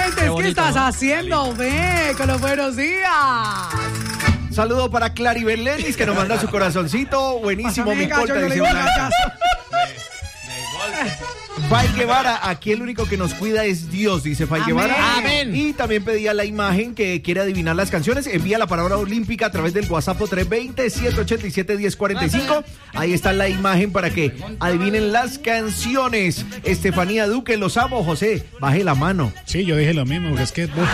oyentes, ¿qué estás haciendo? Ve, con los buenos días. Saludo para Claribel Lenis, que nos manda su corazoncito. Buenísimo, mi colta, dice Blanca. Fay Guevara, aquí el único que nos cuida es Dios, dice Fay Guevara. Amén. Y también pedía la imagen que quiere adivinar las canciones. Envía la palabra olímpica a través del WhatsApp 320-787-1045. Ahí está la imagen para que adivinen las canciones. Estefanía Duque, los amo. José, baje la mano. Sí, yo dije lo mismo, porque es que... Esa,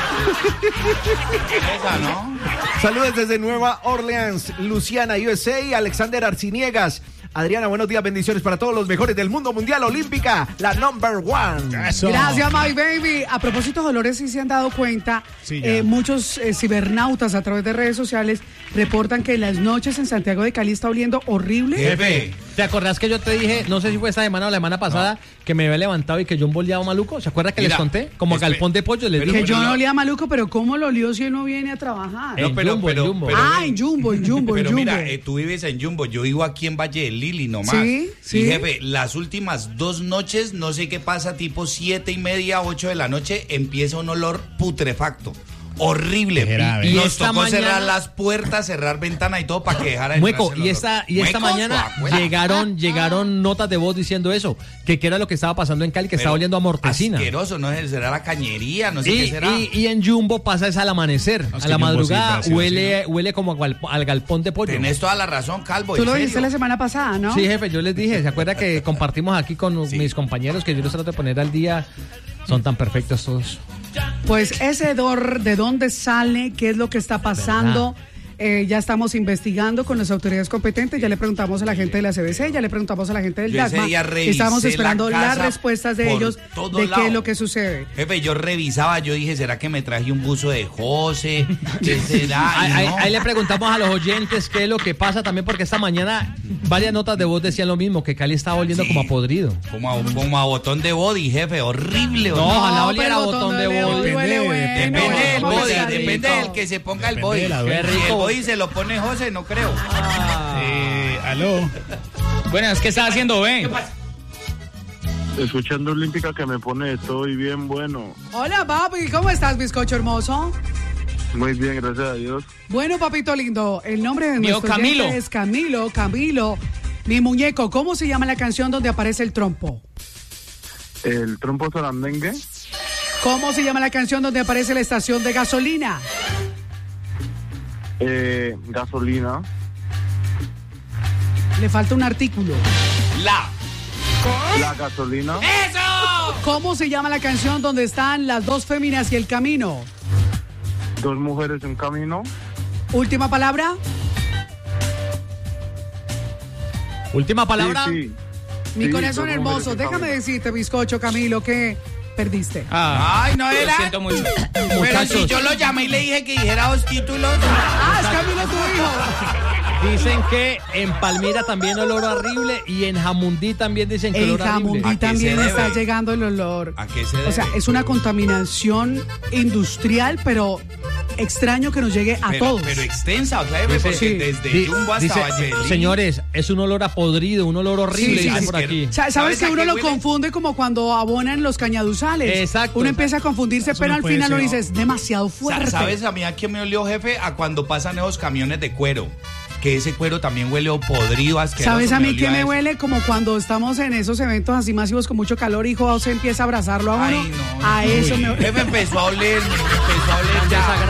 ¿no? Saludos desde Nueva Orleans, Luciana, USA, Alexander Arciniegas. Adriana, buenos días, bendiciones para todos los mejores del mundo mundial olímpica, la number one. Eso. Gracias, my baby. A propósito, Dolores, si se han dado cuenta, Sí, muchos cibernautas a través de redes sociales reportan que las noches en Santiago de Cali está oliendo horrible. Jefe. ¿Te acordás que yo te dije, no sé si fue esta semana o la semana pasada, que me había levantado y que yo boleaba maluco? ¿Se acuerdan que Mira, les conté? Como galpón de pollo, les Que dije. yo no olía maluco, pero ¿cómo lo olió si él no viene a trabajar? En Jumbo. en Jumbo, en Jumbo. Pero mira, tú vives en Jumbo, yo vivo aquí en Valle del Lili nomás. Sí, sí. Y jefe, las últimas 2 noches, no sé qué pasa, tipo 7:30, 8 de la noche, empieza un olor putrefacto. Horrible. Grave. Y nos esta tocó mañana- cerrar las puertas, cerrar ventana y todo para que dejara de Mueco, entrarse el y esta olor. mañana Mueco, llegaron notas de voz diciendo eso, que era lo que estaba pasando en Cali, que estaba oliendo a mortecina. Asqueroso, no sé, será la cañería, no sé qué será. Y en Jumbo pasa es al amanecer, Es a que la Jumbo madrugada, siempre ha sido huele como al galpón de pollo. Tenés toda la razón, Calvo. Tú en lo serio. dijiste la semana pasada, ¿no? Sí, jefe, yo les dije, ¿se acuerda que compartimos aquí con mis compañeros que yo los trato de poner al día? Son tan perfectos todos. Pues ese hedor, ¿de dónde sale? ¿Qué es lo que está pasando? Ya estamos investigando con las autoridades competentes, ya le preguntamos a la gente de la CBC, ya le preguntamos a la gente del Yo ese DACMA. día revisé Estamos esperando la casa las respuestas de por ellos todo de qué lado. es lo que sucede. Jefe, yo revisaba, yo dije, ¿será que me traje un buzo de José? ¿Qué será? Y no. Ahí le preguntamos a los oyentes qué es lo que pasa también, porque esta mañana varias notas de voz decían lo mismo, que Cali estaba oliendo Sí. como a podrido. Como a botón de body, jefe, horrible. No, horrible. ojalá pero oliera el botón de botón body. huele bueno. Depende del ¿Cómo body, está depende rico? del que se ponga el Depende body. de la Si dueña. el rico. body se lo pone José, no creo. Aló. Buenas, ¿qué estás haciendo, ve? Escuchando Olímpica que me pone estoy bien bueno. Hola, papi, ¿cómo estás, bizcocho hermoso? Muy bien, gracias a Dios. Bueno, papito lindo, el nombre de Mío, nuestro Camilo. oyente es Camilo. Mi muñeco, ¿cómo se llama la canción donde aparece el trompo? El trompo sarandengue, ¿Cómo se llama la canción donde aparece la estación de gasolina? gasolina, Le falta un artículo. La. la gasolina, ¡Eso! ¿Cómo se llama la canción donde están las dos féminas y el camino? dos mujeres en camino, Última palabra. Última palabra. Sí, Mi Sí, corazón dos hermoso, mujeres en déjame camino. decirte, bizcocho Camilo, que perdiste. Ay, no Lo era. siento mucho. Pero Muchachos. si yo lo llamé y le dije que dijera 2 títulos. Ah, es Camilo tu hijo. Dicen que en Palmira también olor horrible y en Jamundí también dicen que En olor horrible. Jamundí ¿A qué también se está debe? llegando el olor. ¿A qué se O sea, debe? es una contaminación industrial, pero extraño que nos llegue a todos. Pero extensa, o sea, Dice- porque sí. desde Jumbo hasta Dice, Valle del Lili. señores, es un olor a podrido, un olor horrible, Sí, sí, dicen sí. por aquí. ¿Sabes ¿Sabes que a uno qué lo huele? confunde como cuando abonan los cañaduzales? Exacto. Uno empieza a confundirse, pero no al puede final ser. uno dice, es demasiado fuerte. ¿Sabes a mí a qué me olió, jefe? A cuando pasan esos camiones de cuero. Que ese cuero también huele podrido, asqueroso. ¿Sabes a mí olió qué me eso. huele? Como cuando estamos en esos eventos así masivos con mucho calor y José empieza a abrazarlo a uno. Ay, no. A eso me Jefe empezó a oler, empezó a oler ya.